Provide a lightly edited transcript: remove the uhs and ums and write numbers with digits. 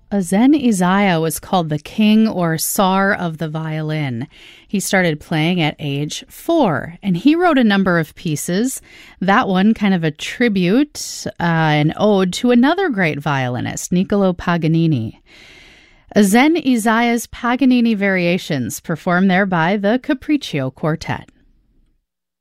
Azen Isaiah was called the king or Tsar of the violin. He started playing at age 4, and he wrote a number of pieces. That one kind of a tribute, an ode to another great violinist, Niccolo Paganini. Azen Isaiah's Paganini Variations, performed there by the Capriccio Quartet.